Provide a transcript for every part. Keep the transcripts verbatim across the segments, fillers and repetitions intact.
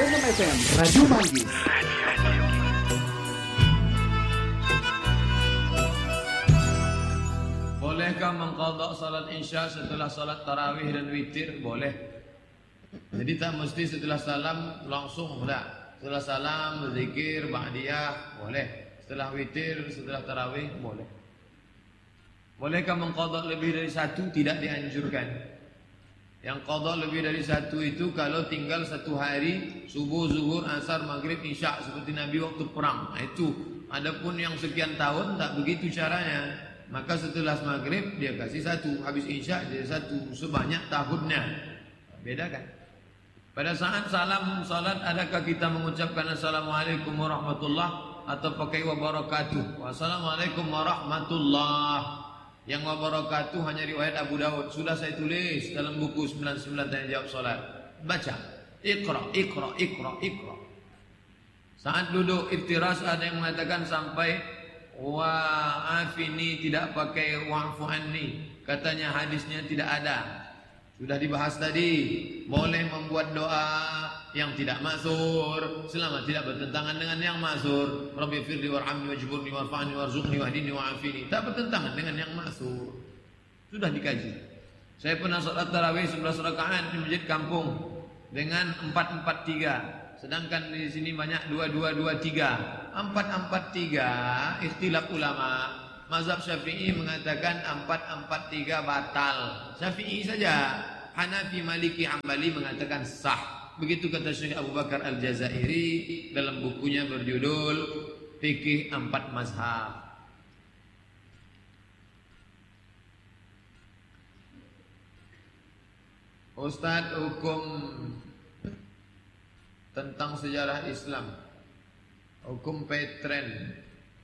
Benam F M, Radio Manggis. Bolehkah mengqadha salat isya setelah salat tarawih dan witir? Boleh. Jadi tak mesti setelah salam langsung, enggak. Setelah salam berzikir, ba'diyah, boleh. Setelah witir, setelah tarawih, boleh. Bolehkah mengqadha lebih dari satu? Tidak dianjurkan. Yang qadha lebih dari satu itu kalau tinggal satu hari, subuh, zuhur, asar, maghrib, isya seperti Nabi waktu perang. Nah, itu. Adapun yang sekian tahun tak begitu caranya. Maka setelah maghrib dia kasih satu, habis isya dia satu, sebanyak tahunnya. Beda kan? Pada saat salam salat adakah kita mengucapkan assalamualaikum warahmatullah atau pakai wabarakatuh? Wassalamualaikum warahmatullah. Yang wabarakatuh hanya riwayat Abu Daud. Sudah saya tulis dalam buku sembilan puluh sembilan tanya jawab salat. Baca. Iqra, iqra, iqra, iqra. Saat duduk iftiras ada yang mengatakan sampai wa'afini tidak pakai wa'fu anni. Katanya hadisnya tidak ada. Sudah dibahas tadi. Boleh membuat doa yang tidak maksur selama tidak bertentangan dengan yang maksur. Rabbi firli warhamni wajburni warfa'ni warzuqni wahdini wa'afini. Tak bertentangan dengan yang maksur. Sudah dikaji. Saya pernah salat tarawih sebelas rakaat di masjid kampung dengan empat empat tiga. Sedangkan di sini banyak dua dua dua tiga. empat empat tiga ikhtilaf ulama. Mazhab Syafi'i mengatakan empat empat tiga batal. Syafi'i saja. Hanafi, Maliki, Hambali mengatakan sah. Begitu kata Syekh Abu Bakar Al-Jazairi dalam bukunya berjudul Fikih Empat Mazhab. Ustadz, hukum tentang sejarah Islam, hukum petren,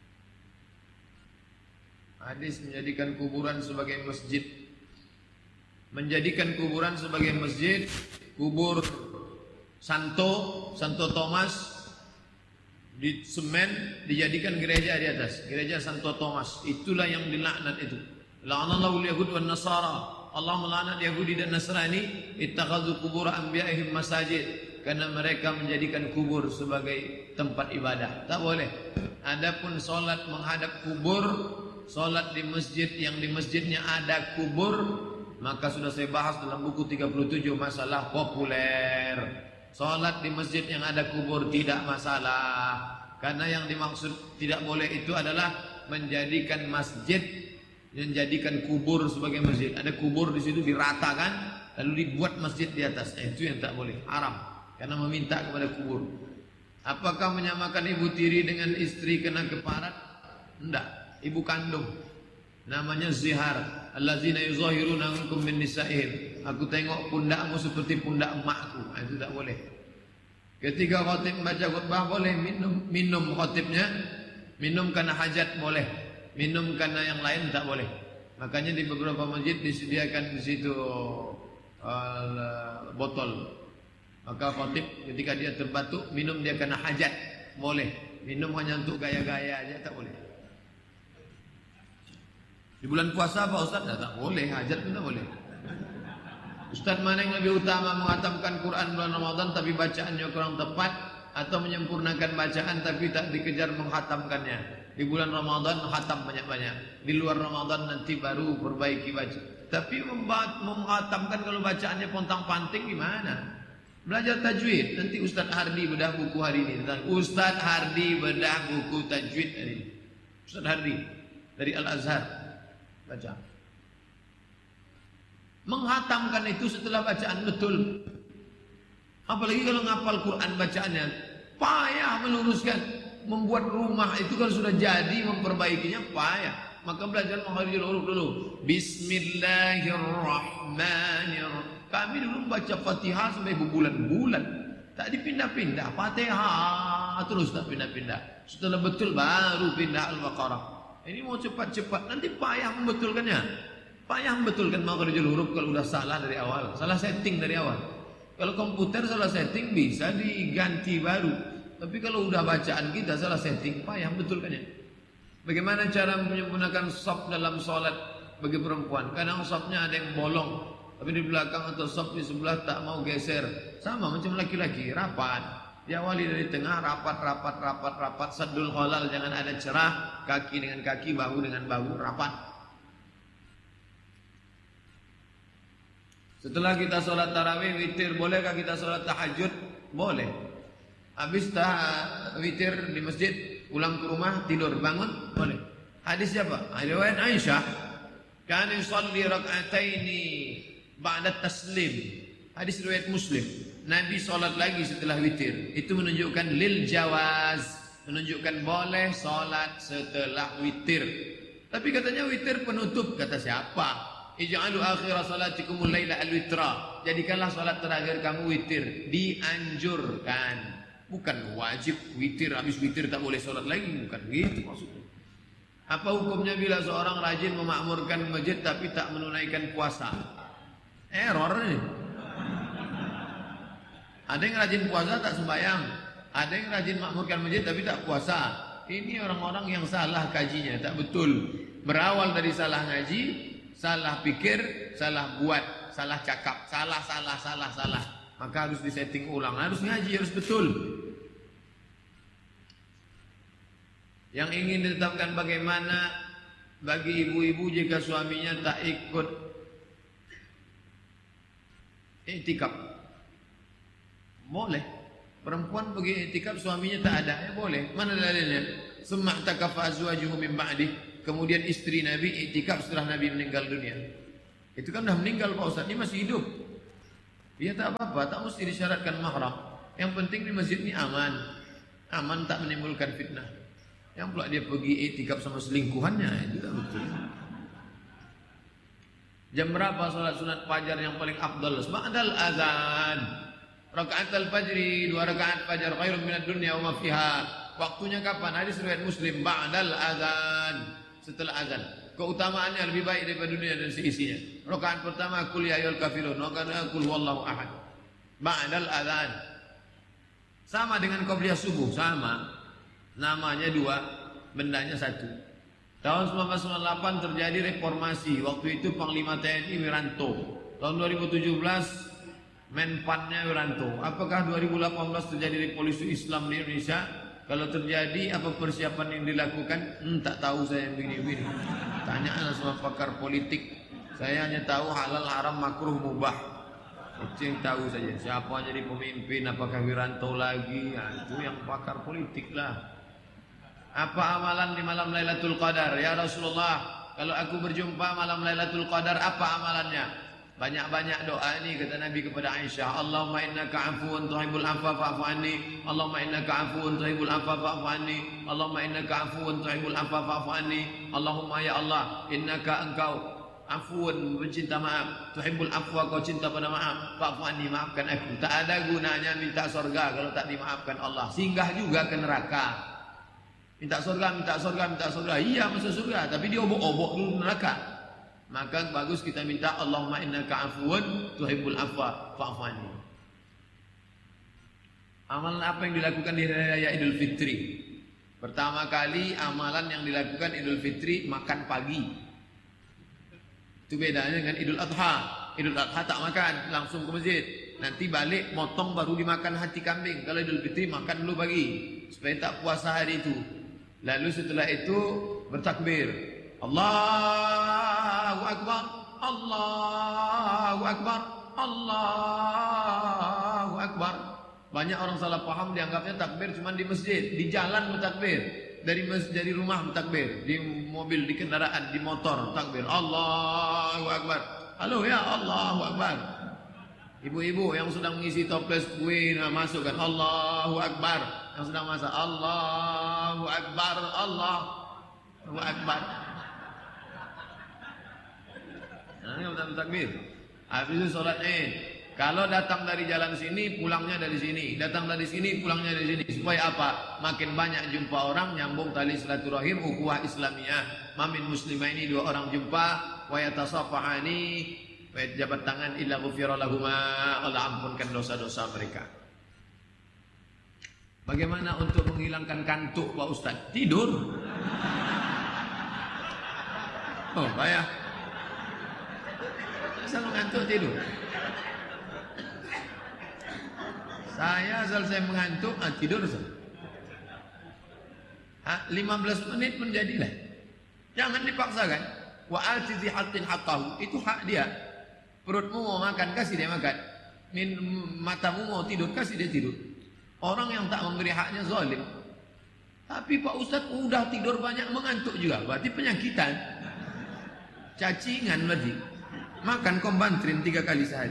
hadis menjadikan kuburan sebagai masjid. Menjadikan kuburan sebagai masjid, kubur Santo, Santo Thomas di semen dijadikan gereja di atas, gereja Santo Thomas. Itulah yang dilaknat itu. La'anallahu al-yahud wan nasara. Allah melaknat Yahudi dan Nasrani, ittakhadhu qubur anbiya'ihim masajid, karena mereka menjadikan kubur sebagai tempat ibadah. Tak boleh. Adapun solat menghadap kubur, solat di masjid yang di masjidnya ada kubur, maka sudah saya bahas dalam buku tiga puluh tujuh masalah populer. Salat di masjid yang ada kubur tidak masalah. Karena yang dimaksud tidak boleh itu adalah menjadikan masjid, menjadikan kubur sebagai masjid. Ada kubur di situ diratakan, lalu dibuat masjid di atas. Itu yang tak boleh, haram. Karena meminta kepada kubur. Apakah menyamakan ibu tiri dengan istri kena keparat? Tidak, ibu kandung. Namanya zihar. Allazina yuzahiruna minkum min nisa'ihim. Aku tengok pundakmu seperti pundak emakku. Itu tak boleh. Ketika khatib baca khutbah boleh minum, minum khatibnya. Minum karena hajat boleh. Minum karena yang lain tak boleh. Makanya di beberapa masjid disediakan di situ uh, botol. Maka khatib ketika dia terbatuk minum dia karena hajat boleh. Minum hanya untuk gaya-gaya aja tak boleh. Di bulan puasa apa Ustaz? Nah, tak boleh, hajat pun tak boleh. Ustaz, mana yang lebih utama, menghatamkan Quran bulan Ramadan tapi bacaannya kurang tepat, atau menyempurnakan bacaan tapi tak dikejar menghatamkannya? Di bulan Ramadan khatam banyak-banyak, di luar Ramadan nanti baru perbaiki baca. Tapi menghatamkan kalau bacaannya pontang-panting gimana? Belajar tajwid. Nanti Ustaz Hardi bedah buku hari ini tentang Ustaz Hardi bedah buku tajwid hari ini. Ustaz Hardi dari Al-Azhar. Baca. Menghatamkan itu setelah bacaan betul. Apalagi kalau ngapal Quran bacaannya, payah meluruskan. Membuat rumah itu kan sudah jadi, memperbaikinya payah. Maka belajar menghafal huruf dulu. Bismillahirrahmanirrahim. Kami dulu baca Fatihah sampai berbulan-bulan. Tak dipindah-pindah. Fatihah terus tak pindah-pindah. Setelah betul baru pindah Al-Baqarah. Ini mau cepat-cepat, nanti payah membetulkannya. Payah membetulkan makhrajul huruf kalau sudah salah dari awal. Salah setting dari awal. Kalau komputer salah setting bisa diganti baru. Tapi kalau sudah bacaan kita salah setting, payah membetulkannya. Bagaimana cara menyempurnakan shaf dalam sholat bagi perempuan? Kadang shafnya ada yang bolong, tapi di belakang atau shaf di sebelah tak mau geser. Sama macam laki-laki, rapat. Diawali dari tengah, rapat, rapat, rapat, rapat, saddul khalal, jangan ada cerah, kaki dengan kaki, bahu dengan bahu, rapat. Setelah kita sholat tarawih, witir, bolehkah kita sholat tahajud? Boleh. Habis tah witir di masjid, pulang ke rumah, tidur, bangun, boleh. Hadis siapa? Riwayat Aisyah, kana yusalli rak'ataini ba'da taslim. Hadis riwayat Muslim. Nabi sholat lagi setelah witir. Itu menunjukkan lil jawaz, menunjukkan boleh sholat setelah witir. Tapi katanya witir penutup. Kata siapa? Ij'alu akhira salatikumul laila al-witra. Jadikanlah sholat terakhir kamu witir. Dianjurkan, bukan wajib witir. Habis witir tak boleh sholat lagi, bukan gitu maksudnya. Apa hukumnya bila seorang rajin memakmurkan masjid tapi tak menunaikan puasa? Error nih. Ada yang rajin puasa tak sembahyang, ada yang rajin makmurkan masjid tapi tak puasa. Ini orang-orang yang salah kajinya, tak betul. Berawal dari salah ngaji, salah pikir, salah buat, salah cakap, salah, salah, salah, salah. Maka harus disetting ulang, harus ngaji, harus betul. Yang ingin ditetapkan bagaimana bagi ibu-ibu jika suaminya tak ikut iktikaf? Boleh. Perempuan pergi iktikaf suaminya tak ada, ya boleh. Mana dalilnya? Summa takafa azwajuhu min ba'di. Kemudian istri Nabi iktikaf setelah Nabi meninggal dunia. Itu kan dah meninggal Pak Ustaz, ini masih hidup. Dia tak apa-apa, tak mesti disyaratkan mahram. Yang penting di masjid ini aman. Aman, tak menimbulkan fitnah. Yang pula dia pergi iktikaf sama selingkuhannya, itu tak betul. Jam berapa salat sunat fajar yang paling afdal? Ba'dal azan. Rakaat al-fajri, dua rakaat fajar khairun minad dunya wa ma fiha. Waktunya kapan? Hadis riwayat Muslim, ba'dal azan, setelah azan. Keutamaannya lebih baik daripada dunia dan seisinya. Rakaat pertama qul ya ayyuhal kafirun, rakaat qul huwallahu ahad. Ba'dal azan. Sama dengan qabliyah subuh, sama. Namanya dua, bendanya satu. Tahun seribu sembilan ratus sembilan puluh delapan terjadi reformasi. Waktu itu Panglima T N I Wiranto. Tahun dua ribu tujuh belas Menpannya Wiranto. Apakah dua ribu delapan belas terjadi revolusi Islam di Indonesia? Kalau terjadi, apa persiapan yang dilakukan? Hmm, tak tahu saya yang begini-begini. Tanyalah sama pakar politik. Saya hanya tahu halal, haram, makruh, mubah. Itu yang tahu saja. Siapa jadi pemimpin? Apakah Wiranto lagi? Nah, itu yang pakar politik lah. Apa amalan di malam Lailatul Qadar? Ya Rasulullah, kalau aku berjumpa malam Lailatul Qadar, apa amalannya? Banyak-banyak doa ini kata Nabi kepada Aisyah. Allahumma innaka afuwun tuhibbul afwa fa'fu anni. Allahumma innaka afuwun tuhibbul afwa fa'fu anni. Allahumma innaka afuwun tuhibbul afwa fa'fu anni. Allahumma ya Allah, innaka engkau afuwun, pencinta maaf, tuhibbul afwa, kau cinta pada maaf, fa'fu anni, maafkan aku. Tak ada gunanya minta surga kalau tak dimaafkan Allah. Singgah juga ke neraka. Minta surga, minta surga, minta surga. Iya masuk surga, tapi dia obok-obok dulu neraka. Maka bagus kita minta Allahumma innaka afuwun tuhibbul afwa fa'fu anni. Amalan apa yang dilakukan di hari raya Idul Fitri? Pertama kali amalan yang dilakukan Idul Fitri makan pagi. Itu bedanya dengan Idul Adha. Idul Adha tak makan, langsung ke masjid. Nanti balik motong baru dimakan hati kambing. Kalau Idul Fitri makan dulu pagi supaya tak puasa hari itu. Lalu setelah itu bertakbir. Allahu Akbar, Allahu Akbar, Allahu Akbar. Banyak orang salah paham, dianggapnya takbir cuma di masjid, di jalan bertakbir, dari masjid, dari rumah bertakbir, di mobil, di kendaraan, di motor takbir. Allahu Akbar. Halo ya, Allahu Akbar. Ibu-ibu yang sedang mengisi toples kue, nah, masukkan Allahu Akbar. Yang sedang masak Allahu Akbar, Allahu Akbar. Nah, ini takbir. Habis itu sholat Id. Kalau datang dari jalan sini, pulangnya dari sini. Datang dari sini, pulangnya dari sini. Supaya apa? Makin banyak jumpa orang, nyambung tali silaturahim, ukhuwah Islamiyah. Mamin muslimah ini dua orang jumpa, wa yatasafahani, wa jabat tangan illa ghufira lahuma, Allah ampunkan dosa-dosa mereka. Bagaimana untuk menghilangkan kantuk Pak Ustaz? Tidur. Oh, bayar. Masa mengantuk tidur? Saya asal saya mengantuk, ah, tidur saya. Ah, lima belas menit pun jadilah. Jangan dipaksakan. Wa atizi haqqin haqqahu. Itu hak dia. Perutmu mau makan, kasih dia makan. Min, matamu mau tidur, kasih dia tidur. Orang yang tak memberi haknya zalim. Tapi Pak Ustadz udah tidur banyak, mengantuk juga. Berarti penyakitan. Cacingan berarti. Makan kombantrin tiga kali sehari.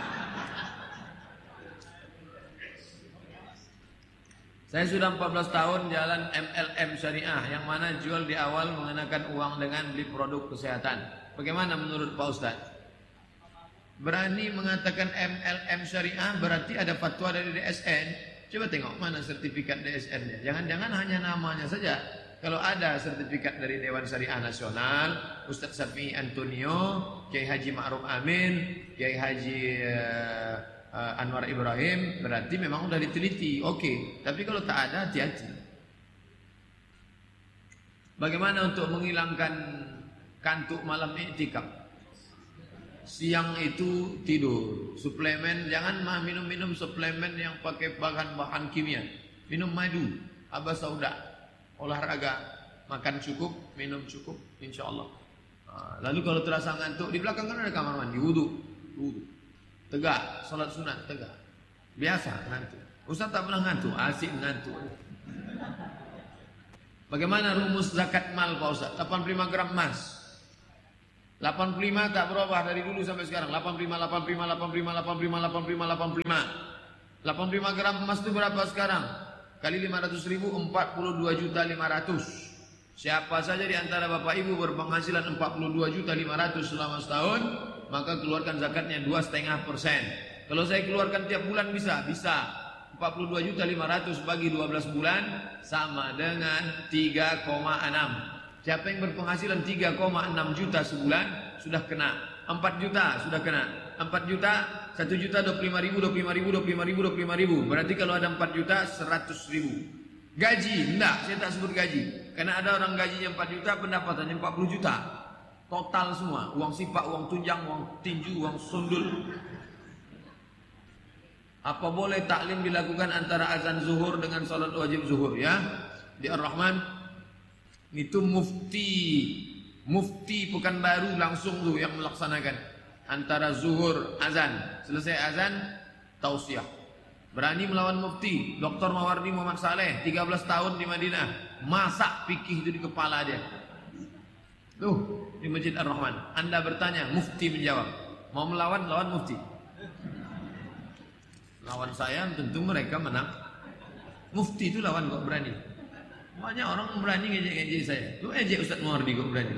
Saya sudah empat belas tahun jalan M L M syariah, yang mana jual di awal mengenakan uang dengan beli produk kesehatan. Bagaimana menurut Pak Ustadz? Berani mengatakan M L M syariah berarti ada fatwa dari D S N. Coba tengok mana sertifikat D S N-nya. Jangan-jangan hanya namanya saja. Kalau ada sertifikat dari Dewan Syariah Nasional, Ustadz Safi Antonio, Kiai Haji Ma'ruf Amin, Kiai Haji uh, uh, Anwar Ibrahim, berarti memang sudah diteliti. Oke, okay. Tapi kalau tak ada, hati-hati. Bagaimana untuk menghilangkan kantuk malam iktikaf? Siang itu tidur, suplemen, jangan mah minum-minum suplemen yang pakai bahan-bahan kimia. Minum madu, abah sauda, olahraga, makan cukup, minum cukup, insya Allah. Lalu kalau terasa ngantuk, di belakang kan ada kamar mandi, wudu, wudu, tegak, sholat sunat, tegak. Biasa ngantuk. Ustaz tak pernah ngantuk, asik ngantuk. Bagaimana rumus zakat mal Pak Ustaz? delapan puluh lima gram emas. delapan puluh lima tak berubah dari dulu sampai sekarang. delapan puluh lima, delapan puluh lima, delapan puluh lima, delapan puluh lima, delapan puluh lima, delapan puluh lima. delapan puluh lima gram emas itu berapa sekarang? Kali lima ratus ribu, empat puluh dua juta lima ratus. Siapa saja di antara Bapak Ibu berpenghasilan empat puluh dua juta lima ratus selama setahun, maka keluarkan zakatnya dua koma lima persen. Kalau saya keluarkan tiap bulan bisa? Bisa. empat puluh dua juta lima ratus bagi dua belas bulan sama dengan tiga koma enam. Siapa yang berpenghasilan tiga koma enam juta sebulan sudah kena. empat juta sudah kena. empat juta, satu juta dua puluh lima ribu, dua puluh lima ribu, dua puluh lima ribu, dua puluh lima ribu. Berarti kalau ada empat juta, seratus ribu. Gaji, enggak, saya tak sebut gaji. Karena ada orang gajinya empat juta, pendapatannya empat puluh juta. Total semua, uang sipak, uang tunjang, uang tinju, uang sundul. Apa boleh taklim dilakukan antara azan zuhur dengan salat wajib zuhur ya? Di Ar-Rahman itu mufti, mufti Pekanbaru langsung tuh yang melaksanakan antara zuhur azan, selesai azan tausiah. Berani melawan mufti Doktor Mawardi Muhammad Saleh, tiga belas tahun di Madinah, masak fikih itu di kepala dia. Tuh di Masjid Ar-Rahman. Anda bertanya, mufti menjawab. Mau melawan, lawan mufti. Lawan saya tentu mereka menang. Mufti itu lawan kok berani. Banyak orang berani ngejek-ngejek saya. Lu ejek Ustaz Mawardi kok berani.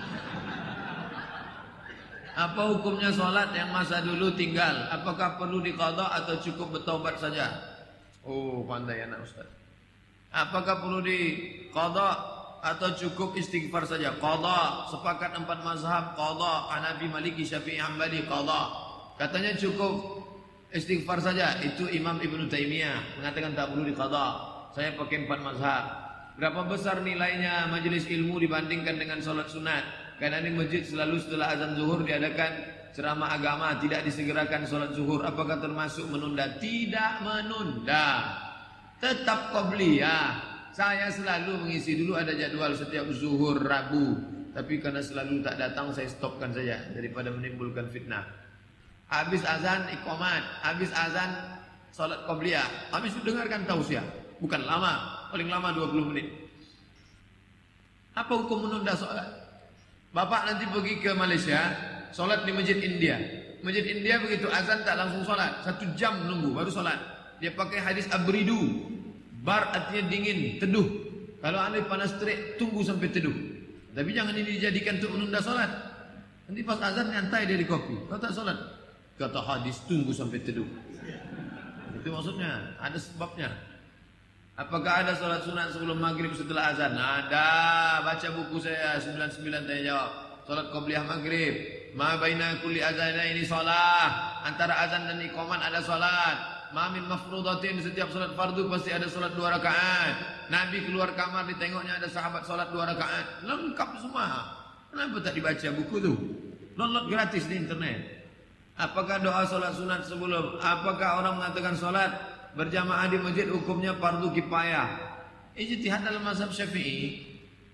Apa hukumnya sholat yang masa dulu tinggal? Apakah perlu diqadha atau cukup bertaubat saja? Oh, pandai anak Ustaz. Apakah perlu diqadha atau cukup istighfar saja? Qadha. Sepakat empat mazhab qadha. Hanafi, Maliki, Syafi'i, Hambali qadha. Katanya cukup istighfar saja. Itu Imam Ibnu Taimiyah mengatakan tak perlu diqadha. Saya pakai empat mazhab. Berapa besar nilainya majelis ilmu dibandingkan dengan sholat sunat? Karena di masjid selalu setelah azan zuhur diadakan ceramah agama, tidak disegerakan sholat zuhur. Apakah termasuk menunda? Tidak menunda, tetap qabliyah. Saya selalu mengisi dulu ada jadwal setiap zuhur Rabu, tapi karena selalu tak datang saya stopkan saja daripada menimbulkan fitnah. Habis azan iqamat, habis azan sholat qabliyah, habis itu dengarkan tausiah. Bukan lama, paling lama dua puluh menit. Apa hukum menunda sholat? Bapak nanti pergi ke Malaysia, sholat di Masjid India. Masjid India begitu azan tak langsung sholat, satu jam nunggu baru sholat. Dia pakai hadis abridu, bar artinya dingin, teduh. Kalau anda panas terik, tunggu sampai teduh. Tapi jangan ini dijadikan untuk menunda sholat. Nanti pas azan nyantai dia di kopi, kau tak sholat. Kata hadis tunggu sampai teduh. Itu maksudnya, ada sebabnya. Apakah ada sholat sunat sebelum maghrib setelah azan? Ada. Baca buku saya sembilan puluh sembilan tanya jawab. Sholat qabliyah maghrib. Ma baina kulli azana ini sholat. Antara azan dan iqamat ada sholat. Ma min mafrudatin, setiap sholat fardu pasti ada sholat dua rakaat. Nabi keluar kamar ditengoknya ada sahabat sholat dua rakaat. Lengkap semua. Kenapa tak dibaca buku tu? Download gratis di internet. Apakah doa sholat sunat sebelum? Apakah orang mengatakan sholat berjamaah di masjid hukumnya fardu kifayah. Ijtihad dalam mazhab Syafi'i.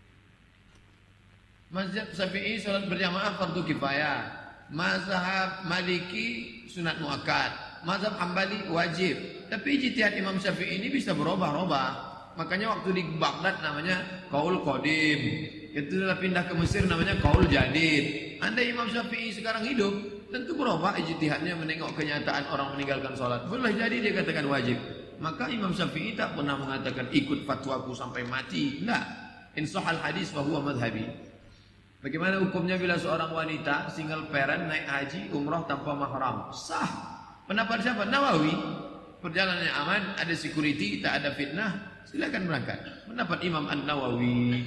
Mazhab Syafi'i salat berjamaah fardu kifayah. Mazhab Maliki sunat muakkad. Mazhab Hambali wajib. Tapi ijtihad Imam Syafi'i ini bisa berubah-ubah. Makanya waktu di Baghdad namanya Qaul Qadim. Ketika pindah ke Mesir namanya Qaul Jadid. Andai Imam Syafi'i sekarang hidup, tentu berubah ijtihadnya menengok kenyataan orang meninggalkan sholat. Boleh jadi dia katakan wajib. Maka Imam Syafi'i tak pernah mengatakan ikut fatwaku sampai mati. Tidak. In sahal hadis wa huwa madhabi. Bagaimana hukumnya bila seorang wanita single parent naik haji umrah tanpa mahram? Sah. Pendapat siapa? Nawawi. Perjalanannya aman, ada security, tak ada fitnah, silakan berangkat. Pendapat Imam An-Nawawi.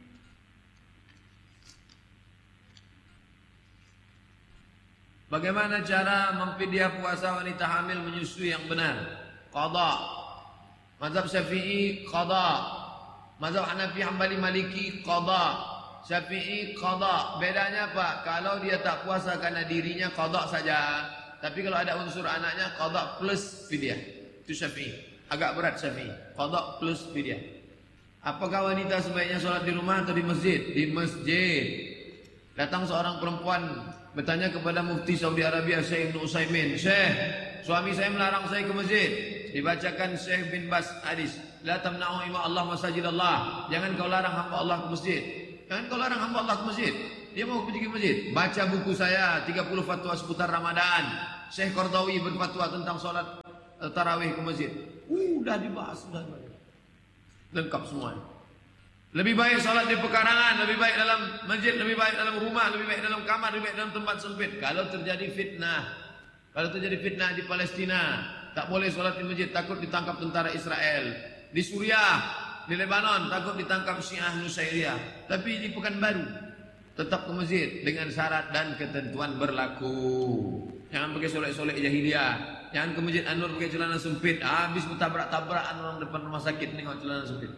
Bagaimana cara memfidyah puasa wanita hamil menyusui yang benar? Qada. Mazhab Syafi'i qada. Mazhab Hanafi, Hambali, Maliki qada. Syafi'i qada. Bedanya apa? Kalau dia tak puasa karena dirinya qada saja. Tapi kalau ada unsur anaknya qada plus fidyah. Itu Syafi'i. Agak berat Syafi'i. Qada plus fidyah. Apakah wanita sebaiknya sholat di rumah atau di masjid? Di masjid. Datang seorang perempuan bertanya kepada Mufti Saudi Arabia Syekh Ibn Utsaimin, "Syekh, suami saya melarang saya ke masjid." Dibacakan Syekh bin Bas hadis, "La tamna'u ima Allah masajid Allah." Jangan kau larang hamba Allah ke masjid. Jangan kau larang hamba Allah ke masjid. Dia mau pergi ke masjid. Baca buku saya tiga puluh fatwa seputar Ramadan. Syekh Qardawi berfatwa tentang sholat tarawih ke masjid. Udah dibahas, sudah dibahas. Lengkap semua. Lebih baik sholat di pekarangan, lebih baik dalam masjid, lebih baik dalam rumah, lebih baik dalam kamar, lebih baik dalam tempat sempit. Kalau terjadi fitnah, kalau terjadi fitnah di Palestina, tak boleh sholat di masjid, takut ditangkap tentara Israel. Di Suriah, di Lebanon, takut ditangkap Syiah Nusairiyah. Tapi di Pekanbaru, tetap ke masjid dengan syarat dan ketentuan berlaku. Jangan pakai solek-solek jahiliyah. Jangan ke masjid An-Nur pakai celana sempit. Habis bertabrak-tabrakan orang depan rumah sakit tengok celana sempit.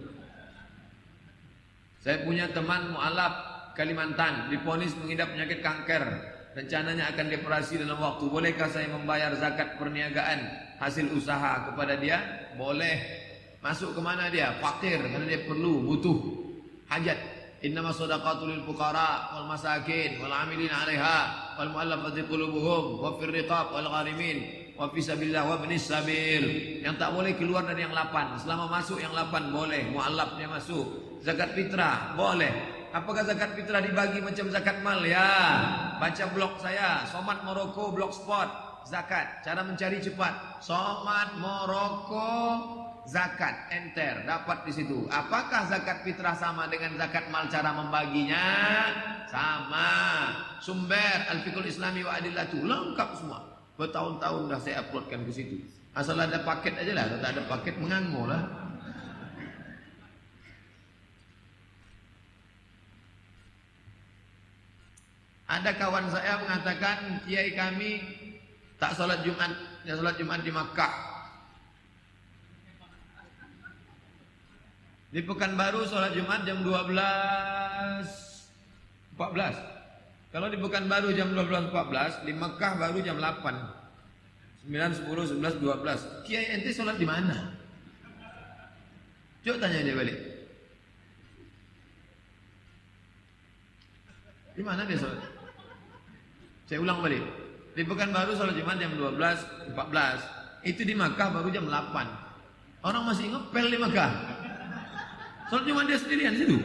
Saya punya teman mu'alaf Kalimantan, diponis mengidap penyakit kanker. Rencananya akan dioperasi dalam waktu. Bolehkah saya membayar zakat perniagaan hasil usaha kepada dia? Boleh. Masuk ke mana dia? Fakir, karena dia perlu, butuh, hajat. Innama shadaqatu lil fuqara wal masakin wal 'amilina 'alaiha wal mu'allafati qulubuhum wa fir riqab wal gharimin wa fi sabilillah wa ibnis sabil. Yang tak boleh keluar dari yang lapan. Selama masuk yang lapan boleh, mu'allafnya masuk. Zakat fitrah boleh. Apakah zakat fitrah dibagi macam zakat mal? Ya, baca blog saya, Somat Moroko Blogspot. Zakat, cara mencari cepat. Somat Moroko zakat, enter, dapat di situ. Apakah zakat fitrah sama dengan zakat mal cara membaginya? Sama. Sumber Al-Fiqhul Islami wa Adillatu, lengkap semua. Bertahun-tahun dah saya uploadkan ke situ. Asal ada paket aja lah, kalau tak ada paket mengangu lah. Ada kawan saya mengatakan kiai kami tak sholat Jumat, ya sholat Jumat di Makkah. Di Pekanbaru sholat Jumat jam dua belas empat belas. Kalau di Pekanbaru jam dua belas empat belas, di Makkah baru jam delapan. sembilan, sepuluh, sebelas, dua belas. Kiai ente sholat di mana? Coba tanya dia balik. Di mana dia sholat? Saya ulang balik. Di Pekanbaru sholat Jumat jam dua belas empat belas. Itu di Makkah baru jam delapan. Orang masih ngepel di Makkah. Sholat Jumat dia sendirian situ.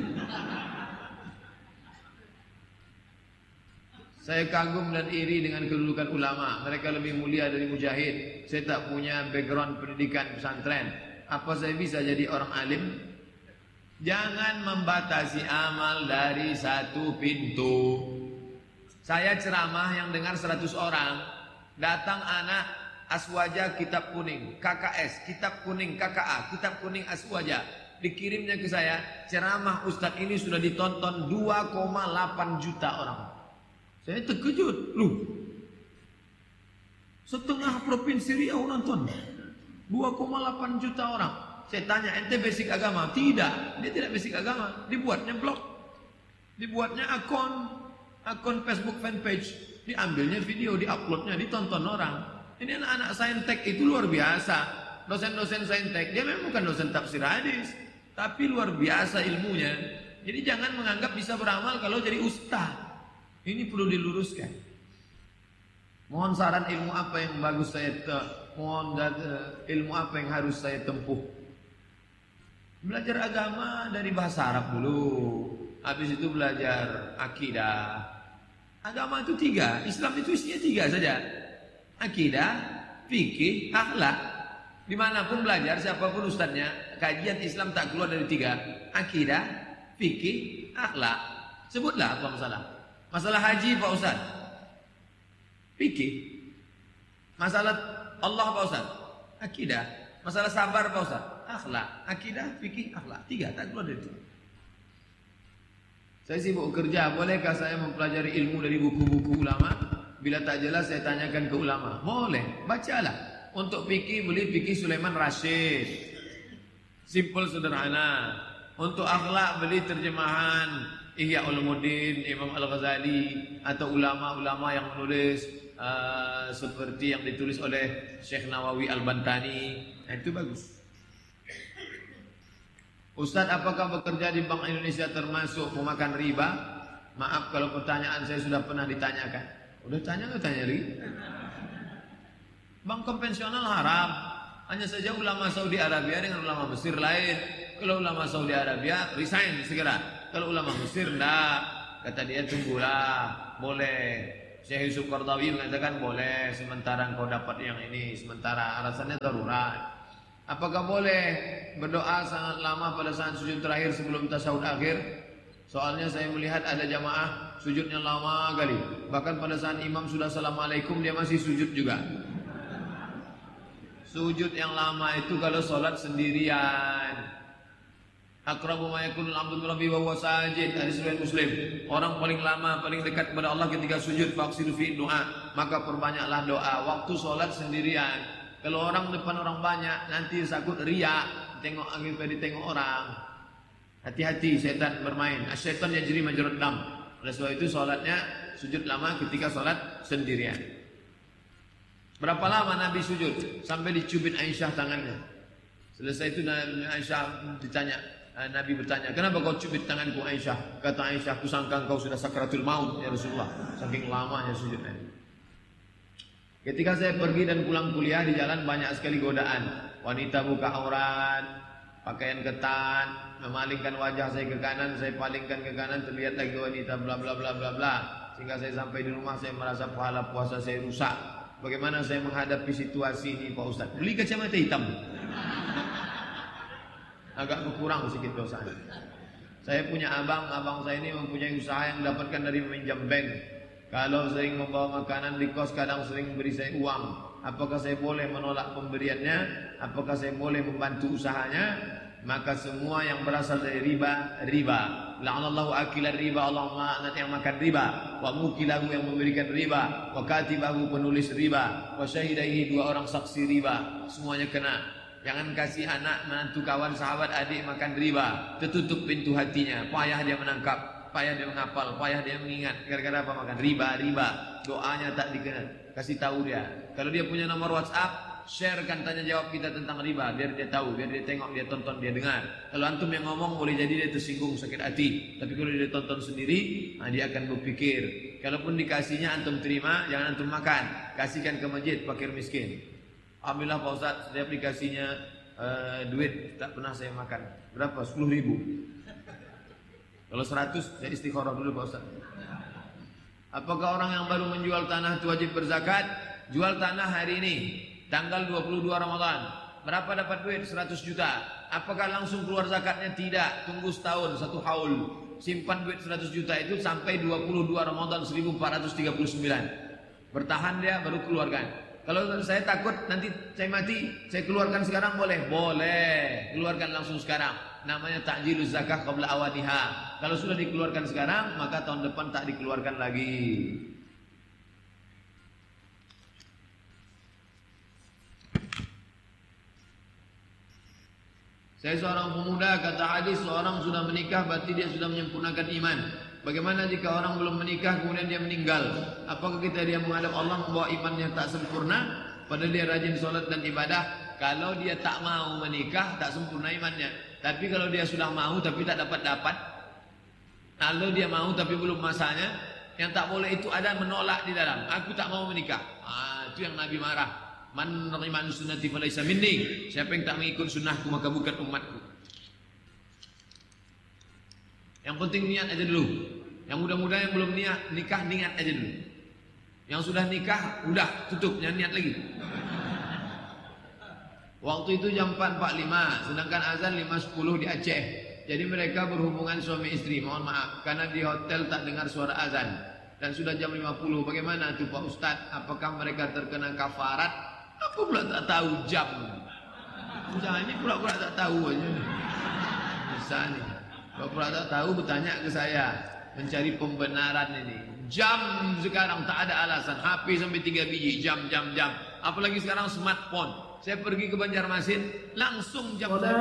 Saya kagum dan iri dengan kedudukan ulama. Mereka lebih mulia dari mujahid. Saya tak punya background pendidikan pesantren. Apa saya bisa jadi orang alim? Jangan membatasi amal dari satu pintu. Saya ceramah yang dengar seratus orang. Datang anak Aswaja Kitab Kuning, K K S Kitab Kuning, K K A Kitab Kuning Aswaja. Dikirimnya ke saya, ceramah Ustadz ini sudah ditonton dua koma delapan juta orang. Saya terkejut, loh, setengah provinsi Riau nonton, dua koma delapan juta orang. Saya tanya, ente basic agama? Tidak, dia tidak basic agama. Dibuatnya blog, dibuatnya akun, akun Facebook fanpage, diambilnya video, diuploadnya, ditonton orang. Ini anak-anak saintek itu luar biasa. dosen-dosen saintek, dia memang bukan dosen tafsir hadis, tapi luar biasa ilmunya. Jadi jangan menganggap bisa beramal kalau jadi ustaz. Ini perlu diluruskan. Mohon saran ilmu apa yang bagus saya te- mohon ilmu apa yang harus saya tempuh. Belajar agama dari bahasa Arab dulu, habis itu belajar akidah. Agama itu tiga, Islam itu isinya tiga saja. Akidah, fikih, akhlak. Dimanapun belajar, siapapun ustadznya, kajian Islam tak keluar dari tiga. Akidah, fikih, akhlak. Sebutlah apa masalah. Masalah haji Pak Ustaz, fikih. Masalah Allah Pak Ustaz, akidah. Masalah sabar Pak Ustaz, akhlak. Akidah, fikih, akhlak. Tiga, tak keluar dari tiga. Saya sibuk kerja, bolehkah saya mempelajari ilmu dari buku-buku ulama? Bila tak jelas saya tanyakan ke ulama. Boleh, bacalah. Untuk fikih beli fikih Sulaiman Rashid, simple sederhana. Untuk akhlak beli terjemahan Ihya Ulumuddin Imam Al-Ghazali atau ulama-ulama yang menulis uh, seperti yang ditulis oleh Syekh Nawawi Al-Bantani. Nah, itu bagus. Ustaz, apakah bekerja di Bank Indonesia termasuk memakan riba? Maaf kalau pertanyaan saya sudah pernah ditanyakan. Udah tanya nggak tanya lagi? Bank konvensional haram. Hanya saja ulama Saudi Arabia dengan ulama Mesir lain. Kalau ulama Saudi Arabia resign segera. Kalau ulama Mesir enggak. Kata dia tunggulah. Boleh. Syekh Yusuf Qardawi mengatakan boleh. Sementara engkau dapat yang ini. Sementara alasannya darurat. Apakah boleh berdoa sangat lama pada saat sujud terakhir sebelum tasyahud akhir? Soalnya saya melihat ada jamaah sujudnya lama kali. Bahkan pada saat imam sudah assalamualaikum dia masih sujud juga. Sujud yang lama itu kalau sholat sendirian. Aqrabu ma yakunul 'abdu min rabbihi wa huwa sajid. Hadis riwayat Muslim. Orang paling lama, paling dekat kepada Allah ketika sujud, faksiru fi du'a. Maka perbanyaklah doa waktu sholat sendirian. Kalau orang depan orang banyak nanti takut riya, tengok angin pada tengok orang. Hati-hati setan bermain. Asyaitan yajri majrad dam. Oleh sebab itu sholatnya sujud lama ketika sholat sendirian. Berapa lama Nabi sujud? Sampai dicubit Aisyah tangannya. Selesai itu Aisyah ditanya, Nabi bertanya, kenapa kau cubit tanganku Aisyah? Kata Aisyah, kusangka kau sudah sakratul maut ya Rasulullah. Saking lamanya sujudnya. Ketika saya pergi dan pulang kuliah di jalan banyak sekali godaan. Wanita buka aurat, pakaian ketat, memalingkan wajah saya ke kanan, saya palingkan ke kanan, terlihat lagi wanita bla bla bla bla bla. Sehingga saya sampai di rumah saya merasa pahala puasa saya rusak. Bagaimana saya menghadapi situasi ini Pak Ustaz? Beli kacamata hitam. Agak berkurang sedikit dosanya. Saya punya abang, abang saya ini mempunyai usaha yang dapatkan dari meminjam bank. Kalau sering membawa makanan di kos, kadang sering beri saya uang. Apakah saya boleh menolak pemberiannya? Apakah saya boleh membantu usahanya? Maka semua yang berasal dari riba, riba. La'anallahu akilan riba, Allah melaknat yang makan riba. Wa mukilahu yang memberikan riba. Wa katibahu penulis riba. Wa syahidaihi dua orang saksi riba. Semuanya kena. Jangan kasih anak, menantu, kawan, sahabat, adik makan riba. Tertutup pintu hatinya. Payah dia menangkap, payah dia menghafal, payah dia mengingat. Gara-gara apa makan riba, riba. Doanya tak dikenal. Kasih tahu dia. Kalau dia punya nomor WhatsApp, sharekan tanya jawab kita tentang riba, biar dia tahu, biar dia tengok, dia tonton, dia dengar. Kalau antum yang ngomong boleh jadi dia tersinggung, sakit hati. Tapi kalau dia tonton sendiri, nah dia akan berpikir. Kalaupun dikasihnya antum terima, jangan antum makan. Kasihkan ke masjid, fakir miskin. Alhamdulillah Pak Ustaz, setiap dikasihnya uh, duit tak pernah saya makan. Berapa? sepuluh ribu. Kalau seratus, saya istikharah dulu Pak Ustaz. Apakah orang yang baru menjual tanah itu wajib berzakat? Jual tanah hari ini, tanggal dua puluh dua Ramadan. Berapa dapat duit? seratus juta. Apakah langsung keluar zakatnya? Tidak. Tunggu setahun, satu haul. Simpan duit seratus juta itu sampai dua puluh dua Ramadan seribu empat ratus tiga puluh sembilan. Bertahan dia baru keluarkan. Kalau saya takut nanti saya mati, saya keluarkan sekarang boleh? Boleh. Keluarkan langsung sekarang. Namanya ta'jiluz zakah qabla awaniha. Kalau sudah dikeluarkan sekarang, maka tahun depan tak dikeluarkan lagi. Saya seorang pemuda, kata hadis, seorang sudah menikah berarti dia sudah menyempurnakan iman. Bagaimana jika orang belum menikah kemudian dia meninggal? Apakah kita dia menghadap Allah membawa imannya tak sempurna? Padahal dia rajin sholat dan ibadah. kalau dia tak mau menikah, tak sempurna imannya. Tapi kalau dia sudah mau tapi tak dapat-dapat, kalau dia mau tapi belum masanya, yang tak boleh itu ada menolak di dalam. Aku tak mau menikah. Ah, itu yang Nabi marah. Man rahiman sunnati falaysa minni. Siapa yang tak mengikut sunnahku maka bukan umatku. Yang penting niat aja dulu. Yang muda-muda yang belum niat nikah, niat aja dulu. Yang sudah nikah, udah tutup, jangan niat lagi. Waktu itu jam empat empat puluh lima, sedangkan azan lima sepuluh di Aceh. Jadi mereka berhubungan suami istri, mohon maaf, karena di hotel tak dengar suara azan. Dan sudah jam lima puluh, bagaimana tuh Pak Ustadz? Apakah mereka terkena kafarat? Aku pula tak tahu jam. Jangan ini pula-pula tak tahu aja. Bisa nih. Pula-pula tak tahu bertanya ke saya. Mencari pembenaran ini. Jam sekarang tak ada alasan. H P sampai tiga biji, jam, jam, jam. Apalagi sekarang smartphone. Saya pergi ke Banjarmasin, langsung jam